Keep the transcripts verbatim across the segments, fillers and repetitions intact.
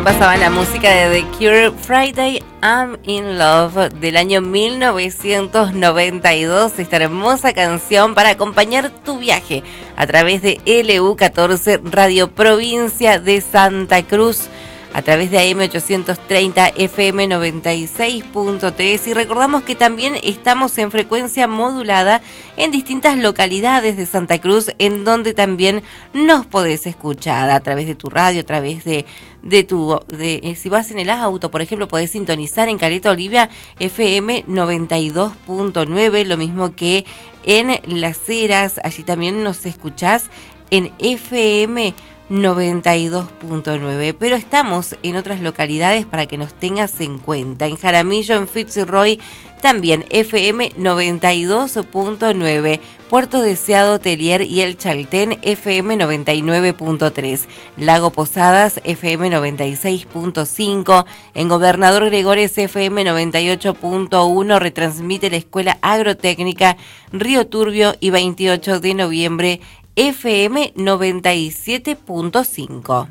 Recién pasaba la música de The Cure, Friday I'm in Love, del año mil novecientos noventa y dos. Esta hermosa canción para acompañar tu viaje a través de L U catorce, Radio Provincia de Santa Cruz, a través de A M ochocientos treinta, F M noventa y seis punto tres. Y recordamos que también estamos en frecuencia modulada en distintas localidades de Santa Cruz, en donde también nos podés escuchar a través de tu radio, a través de, de tu... De, eh, si vas en el auto, por ejemplo, podés sintonizar en Caleta Olivia F M noventa y dos punto nueve, lo mismo que en Las Heras, allí también nos escuchás en F M noventa y dos punto nueve, pero estamos en otras localidades para que nos tengas en cuenta. En Jaramillo, en Fitzroy, también F M noventa y dos punto nueve, Puerto Deseado, Telier y El Chaltén, F M noventa y nueve punto tres, Lago Posadas, F M noventa y seis punto cinco, en Gobernador Gregores, F M noventa y ocho punto uno, retransmite la Escuela Agrotécnica Río Turbio y veintiocho de noviembre, F M noventa y siete punto cinco.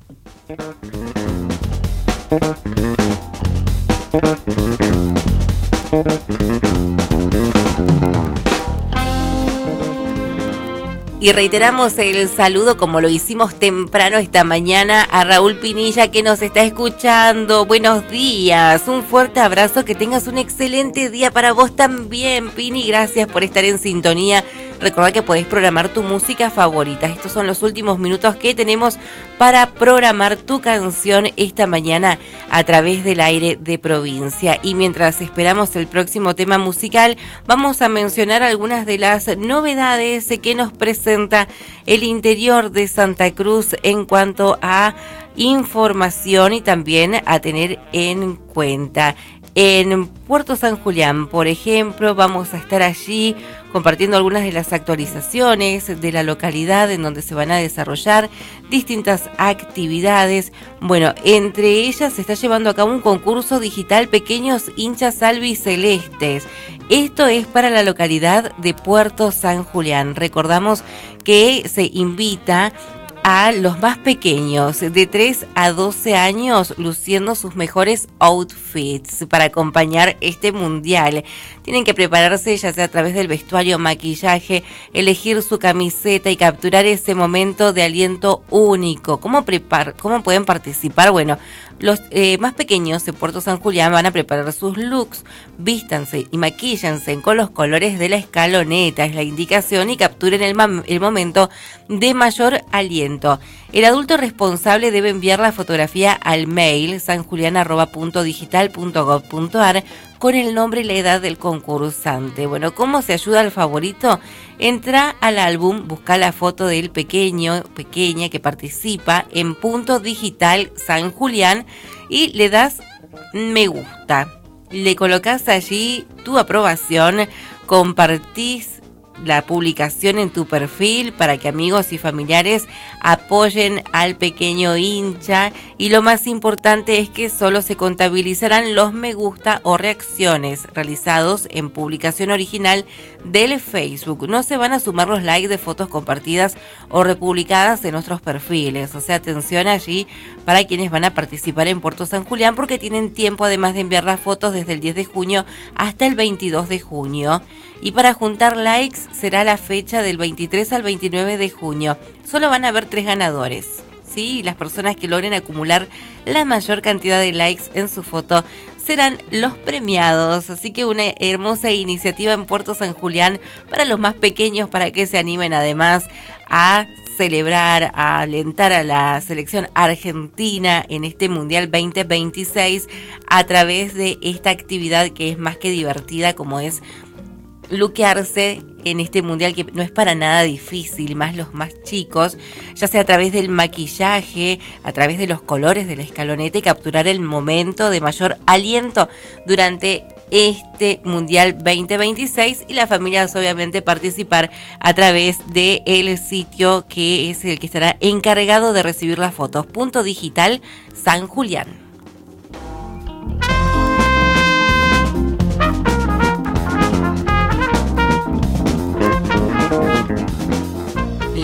Y reiteramos el saludo, como lo hicimos temprano esta mañana, a Raúl Pinilla, que nos está escuchando. Buenos días, un fuerte abrazo, que tengas un excelente día para vos también, Pini. Gracias por estar en sintonía. Recordá que podés programar tu música favorita. Estos son los últimos minutos que tenemos para programar tu canción esta mañana a través del aire de provincia. Y mientras esperamos el próximo tema musical, vamos a mencionar algunas de las novedades que nos presenta el interior de Santa Cruz en cuanto a información y también a tener en cuenta. En Puerto San Julián, por ejemplo, vamos a estar allí compartiendo algunas de las actualizaciones de la localidad en donde se van a desarrollar distintas actividades. Bueno, entre ellas se está llevando a cabo un concurso digital Pequeños Hinchas Albicelestes. Esto es para la localidad de Puerto San Julián. Recordamos que se invita a los más pequeños, de tres a doce años, luciendo sus mejores outfits para acompañar este mundial. Tienen que prepararse ya sea a través del vestuario, maquillaje, elegir su camiseta y capturar ese momento de aliento único. ¿Cómo, prepar- cómo pueden participar? Bueno, los eh, más pequeños de Puerto San Julián van a preparar sus looks, vístanse y maquíllense con los colores de la escaloneta, es la indicación, y capturen el, mam- el momento de mayor aliento. El adulto responsable debe enviar la fotografía al mail sanjulian arroba punto digital punto gov punto ar con el nombre y la edad del concursante. Bueno, ¿cómo se ayuda al favorito? Entra al álbum, busca la foto del pequeño, pequeña que participa en Punto Digital San Julián y le das me gusta. Le colocas allí tu aprobación, compartís la publicación en tu perfil para que amigos y familiares apoyen al pequeño hincha, y lo más importante es que solo se contabilizarán los me gusta o reacciones realizados en publicación original del Facebook. No se van a sumar los likes de fotos compartidas o republicadas en nuestros perfiles. O sea, atención allí para quienes van a participar en Puerto San Julián, porque tienen tiempo además de enviar las fotos desde el diez de junio hasta el veintidós de junio. Y para juntar likes será la fecha del veintitrés al veintinueve de junio. Solo van a haber tres ganadores, ¿sí? Las personas que logren acumular la mayor cantidad de likes en su foto serán los premiados. Así que una hermosa iniciativa en Puerto San Julián para los más pequeños, para que se animen además a celebrar, a alentar a la selección argentina en este Mundial veinte veintiséis a través de esta actividad que es más que divertida, como es luquearse en este mundial, que no es para nada difícil, más los más chicos, ya sea a través del maquillaje, a través de los colores de la escaloneta, y capturar el momento de mayor aliento durante este Mundial veinte veintiséis, y las familias obviamente participar a través del sitio que es el que estará encargado de recibir las fotos, Punto Digital San Julián.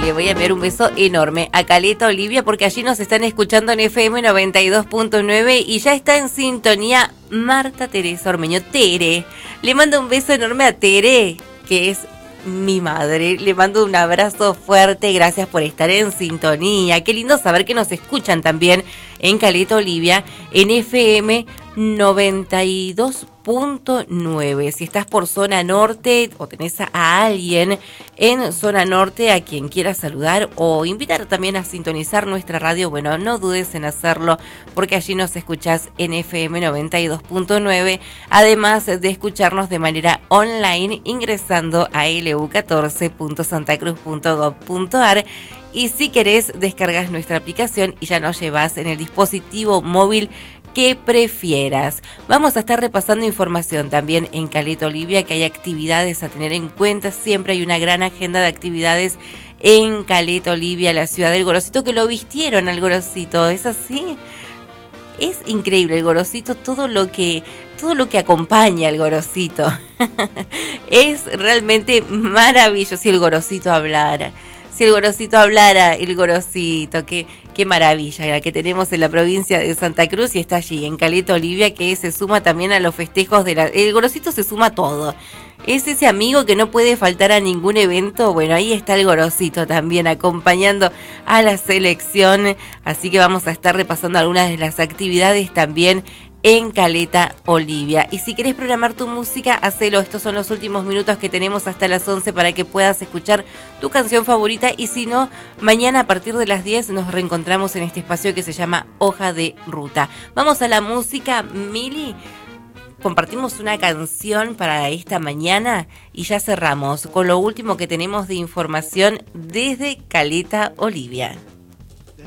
le voy a enviar un beso enorme a Caleta Olivia porque allí nos están escuchando en F M noventa y dos punto nueve y ya está en sintonía Marta Teresa Ormeño. Tere, le mando un beso enorme a Tere, que es mi madre. Le mando un abrazo fuerte, gracias por estar en sintonía. Qué lindo saber que nos escuchan también en Caleta Olivia en F M noventa y dos punto nueve. Si estás por zona norte o tenés a alguien en zona norte a quien quieras saludar o invitar también a sintonizar nuestra radio, bueno, no dudes en hacerlo porque allí nos escuchás en F M noventa y dos punto nueve, además de escucharnos de manera online ingresando a l u catorce punto santa cruz punto gob punto a r. Y si querés, descargas nuestra aplicación y ya nos llevas en el dispositivo móvil que prefieras. Vamos a estar repasando información también en Caleta Olivia, que hay actividades a tener en cuenta. Siempre hay una gran agenda de actividades en Caleta Olivia, la ciudad del Gorosito, que lo vistieron al Gorosito. ¿Es así? Es increíble el Gorosito, todo lo que, todo lo que acompaña al Gorosito. Es realmente maravilloso. Si el Gorosito hablara. Si el Gorosito hablara, el Gorosito, qué, qué maravilla la que tenemos en la provincia de Santa Cruz y está allí en Caleta Olivia, que se suma también a los festejos de la... El Gorosito se suma a todo. Es ese amigo que no puede faltar a ningún evento. Bueno, ahí está el Gorosito también acompañando a la selección. Así que vamos a estar repasando algunas de las actividades también en Caleta Olivia. Y si querés programar tu música, hacelo. Estos son los últimos minutos que tenemos hasta las once para que puedas escuchar tu canción favorita. Y si no, mañana a partir de las diez nos reencontramos en este espacio que se llama Hoja de Ruta. Vamos a la música, Mili. Compartimos una canción para esta mañana y ya cerramos con lo último que tenemos de información desde Caleta Olivia.